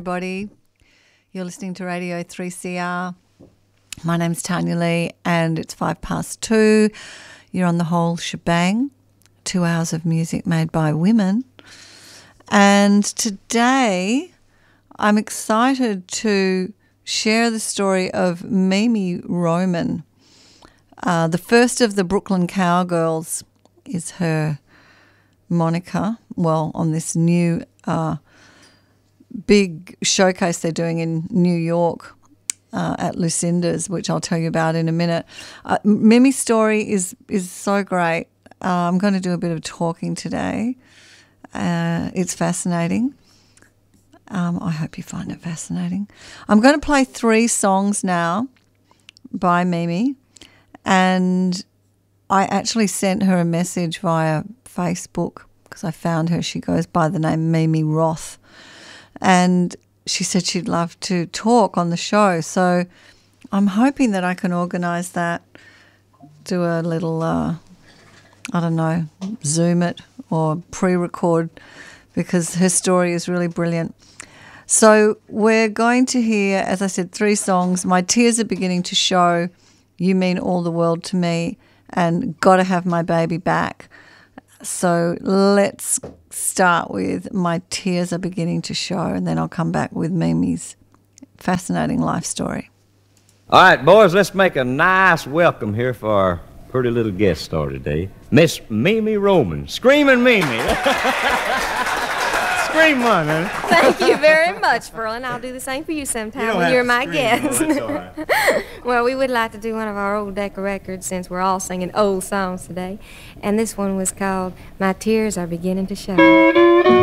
everybody. You're listening to Radio 3CR. My name's Tanya Lee, and it's 2:05. You're on the whole shebang. 2 hours of music made by women. And today I'm excited to share the story of Mimi Roman. The first of the Brooklyn Cowgirls is her moniker. Well, on this new big showcase they're doing in New York at Lucinda's, which I'll tell you about in a minute. Mimi's story is so great. I'm going to do a bit of talking today. It's fascinating. I hope you find it fascinating. I'm going to play 3 songs now by Mimi, and I actually sent her a message via Facebook because I found her. She goes by the name Mimi Roth, and she said she'd love to talk on the show. So I'm hoping that I can organise that, do a little, Zoom it or pre-record, because her story is really brilliant. So we're going to hear, as I said, 3 songs. My Tears Are Beginning to Show, You Mean All the World to Me, and Gotta Have My Baby Back. So let's start with My Tears Are Beginning to Show, and then I'll come back with Mimi's fascinating life story. All right, boys, let's make a nice welcome here for our pretty little guest star today, Miss Mimi Roman. Screaming Mimi. Scream one, man. Thank you very much, Verlin. I'll do the same for you sometime when you're my guest. No, that's all right. Well, we would like to do one of our old Decca records since we're all singing old songs today. And this one was called My Tears Are Beginning to Show.